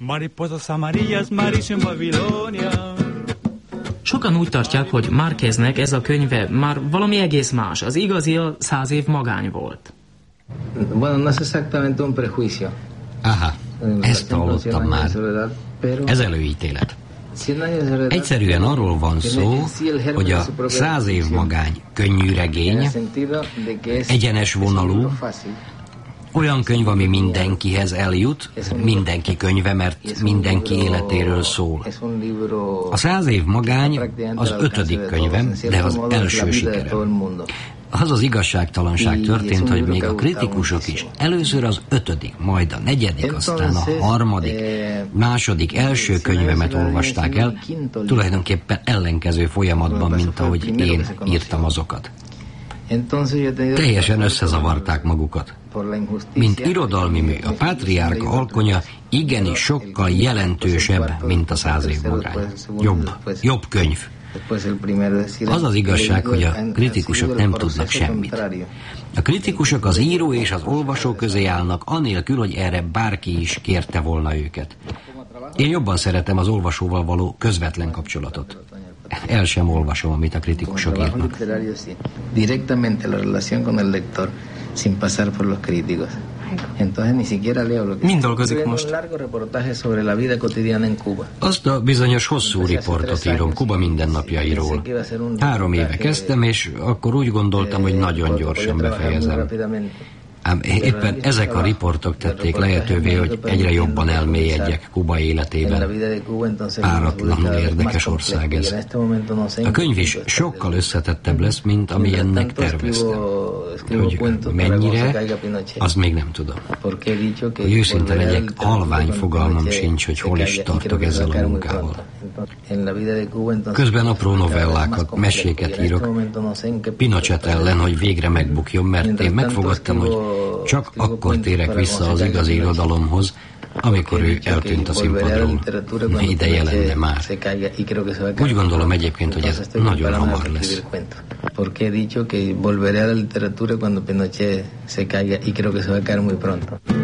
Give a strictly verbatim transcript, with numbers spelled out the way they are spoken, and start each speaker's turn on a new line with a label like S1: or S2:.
S1: Mariposas amarillas, Mauricio en Babilonia.
S2: Sokan úgy tartják, hogy Márqueznek ez a könyve már valami egész más. Az igazi a Száz év magány volt.
S3: Bueno, no es exactamente un prejuicio.
S4: Aha, ezt hallottam már. Ez előítélet. Egyszerűen arról van szó, hogy a Száz év magány könnyű regény, egyenes vonalú, olyan könyv, ami mindenkihez eljut, mindenki könyve, mert mindenki életéről szól. A Száz év magány az ötödik könyvem, de az első sikerem. Az az igazságtalanság történt, hogy még a kritikusok is először az ötödik, majd a negyedik, aztán a harmadik, második, első könyvemet olvasták el, tulajdonképpen ellenkező folyamatban, mint ahogy én írtam azokat. Teljesen összezavarták magukat. Mint irodalmi mű, a Pátriárka alkonya igenis sokkal jelentősebb, mint a Száz év magány. Jobb, jobb könyv. Az az igazság, hogy a kritikusok nem tudnak semmit. A kritikusok az író és az olvasó közé állnak, anélkül, hogy erre bárki is kérte volna őket. Én jobban szeretem az olvasóval való közvetlen kapcsolatot. El sem olvasom, amit a kritikusok írnak.
S3: Directamente la relación con el lector, sin pasar por los críticos. Entonces ni siquiera leo lo que...
S2: Mind dolgozik most?
S4: Azt a bizonyos hosszú riportot írom Kuba mindennapjairól. Három éve kezdtem, és akkor úgy gondoltam, hogy nagyon gyorsan befejezem. Ám éppen ezek a riportok tették lehetővé, hogy egyre jobban elmélyedjek Kuba életében. Páratlanul érdekes ország ez. A könyv is sokkal összetettebb lesz, mint amilyennek terveztem. Hogy mennyire, az még nem tudom. Hogy őszinte legyek, halvány fogalmam sincs, hogy hol is tartok ezzel a munkával. Közben apró novellákat, meséket írok Pinochet ellen, hogy végre megbukjon, mert én megfogadtam, hogy csak akkor térek vissza az igazi irodalomhoz, amikor ő eltűnt a színpadról. Ideje lenne már. Úgy gondolom egyébként, hogy ez nagyon hamar lesz.
S3: Porque he dicho que volveré a la literatura cuando Pinochet se caiga y creo que se va a caer muy pronto.